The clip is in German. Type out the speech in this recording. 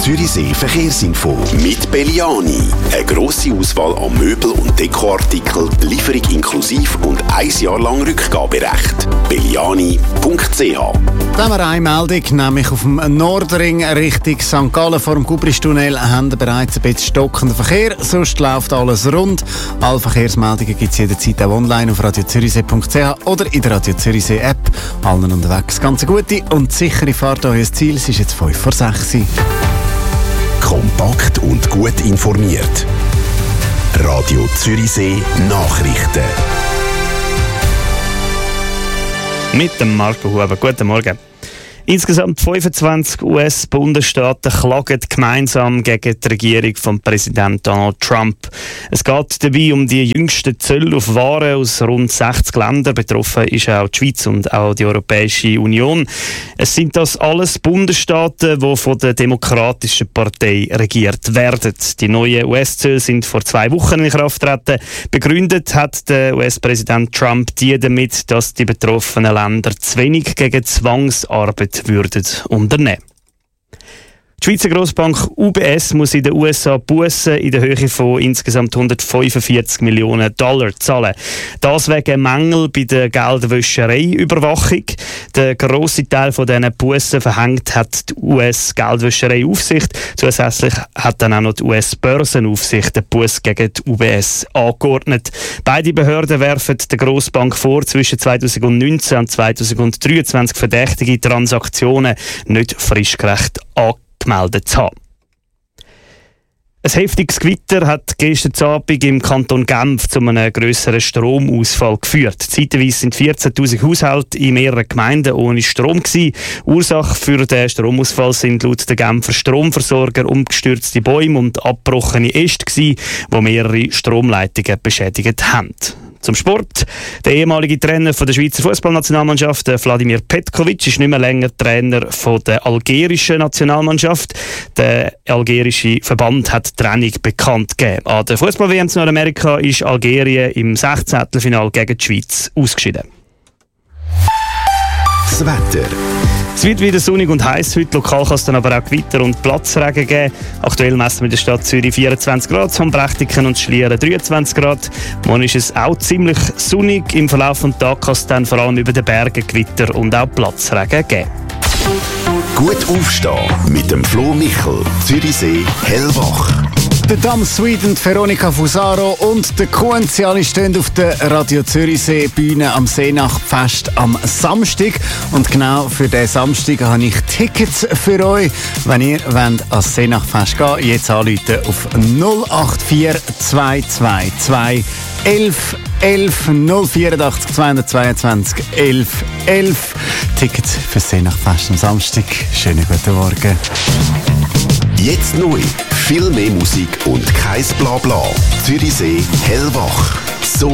Zürichsee Verkehrsinfo mit Belliani. Eine grosse Auswahl an Möbel- und Dekoartikeln, Lieferung inklusiv und 1 Jahr lang Rückgaberecht. Belliani.ch. Da haben wir eine Meldung, nämlich auf dem Nordring Richtung St. Gallen vor dem Gubristunnel haben wir bereits ein bisschen stockenden Verkehr. Sonst läuft alles rund. Alle Verkehrsmeldungen gibt es jederzeit auch online auf radiozürichsee.ch oder in der Radio Zürichsee App. Allen unterwegs ganz gute und sichere Fahrt an euer Ziel. Es ist jetzt 5:06 Uhr. Kompakt und gut informiert. Radio Zürichsee Nachrichten. Mit dem Marco Huber. Guten Morgen. Insgesamt 25 US-Bundesstaaten klagen gemeinsam gegen die Regierung von Präsident Donald Trump. Es geht dabei um die jüngsten Zölle auf Waren aus rund 60 Ländern. Betroffen ist auch die Schweiz und auch die Europäische Union. Es sind das alles Bundesstaaten, die von der Demokratischen Partei regiert werden. Die neuen US-Zölle sind vor 2 Wochen in Kraft getreten. Begründet hat der US-Präsident Trump die damit, dass die betroffenen Länder zu wenig gegen Zwangsarbeit würden unternehmen. Die Schweizer Grossbank UBS muss in den USA Bussen in der Höhe von insgesamt $145 Millionen zahlen. Das wegen Mängel bei der Geldwäschereiüberwachung. Der grosse Teil von diesen Bussen verhängt hat die US-Geldwäschereiaufsicht. Zusätzlich hat dann auch noch die US-Börsenaufsicht den Buss gegen die UBS angeordnet. Beide Behörden werfen der Grossbank vor, zwischen 2019 und 2023 verdächtige Transaktionen nicht fristgerecht gemeldet zu haben. Ein heftiges Gewitter hat gestern Abend im Kanton Genf zu einem grösseren Stromausfall geführt. Zeitweise sind 14'000 Haushalte in mehreren Gemeinden ohne Strom gewesen. Ursache für den Stromausfall sind laut der Genfer Stromversorger umgestürzte Bäume und abgebrochene Äste gewesen, die mehrere Stromleitungen beschädigt haben. Zum Sport. Der ehemalige Trainer von der Schweizer Fußballnationalmannschaft, Vladimir Petkovic, ist nicht mehr länger Trainer von der algerischen Nationalmannschaft. Der algerische Verband hat die Trennung bekannt gegeben. An der Fußball-WM in Nordamerika ist Algerien im 16. Finale gegen die Schweiz ausgeschieden. Das Wetter. Es wird wieder sonnig und heiß. Heute lokal kann es dann aber auch Gewitter und Platzregen geben. Aktuell messen wir in der Stadt Zürich 24 Grad, von Brechtiken und Schlieren 23 Grad. Morgen ist es auch ziemlich sonnig. Im Verlauf des Tages kann es dann vor allem über den Bergen Gewitter und auch Platzregen geben. Gut aufstehen mit dem Flo Michel, Zürichsee hellwach. Der Dam Sweden, Veronica Fusaro und der Kunzi, alle stehen auf der Radio Zürichsee Bühne am Seenachtfest am Samstag. Und genau für diesen Samstag habe ich Tickets für euch. Wenn ihr ans Seenachtfest gehen wollt, jetzt anrufen auf 084 222 11 11 084 222 11 11. Tickets für das Seenachtfest am Samstag. Schönen guten Morgen. Jetzt neu. Viel mehr Musik und kein Blabla. Zürichsee hellwach. So